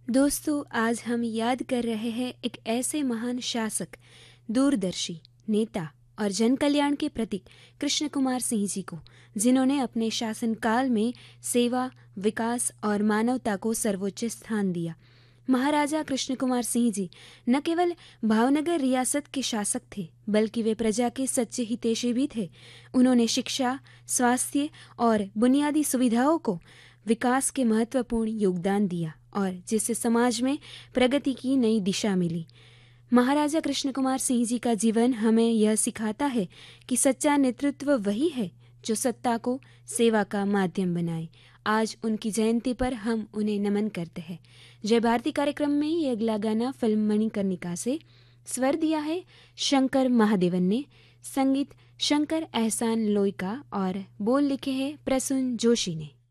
दोस्तों, आज हम याद कर रहे हैं एक ऐसे महान शासक, दूरदर्शी नेता और जन कल्याण के प्रतीक कृष्ण कुमार सिंह जी को, जिन्होंने अपने शासनकाल में सेवा, विकास और मानवता को सर्वोच्च स्थान दिया। महाराजा कृष्ण कुमार सिंह जी न केवल भावनगर रियासत के शासक थे, बल्कि वे प्रजा के सच्चे हितैषी भी थे। उन्होंने शिक्षा, स्वास्थ्य और बुनियादी सुविधाओं को विकास के महत्वपूर्ण योगदान दिया और जिससे समाज में प्रगति की नई दिशा मिली। महाराजा कृष्ण कुमार सिंह जी का जीवन हमें यह सिखाता है कि सच्चा नेतृत्व वही है जो सत्ता को सेवा का माध्यम बनाए। आज उनकी जयंती पर हम उन्हें नमन करते हैं। जय भारती कार्यक्रम में ये अगला गाना फिल्म मणिकर्णिका से स्वर दिया है शंकर महादेवन ने, संगीत शंकर एहसान लोई का और बोल लिखे हैं प्रसून जोशी ने।